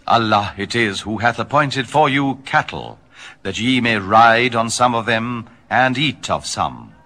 Allah it is who hath appointed for you cattle, that ye may ride on some of them, and eat of some.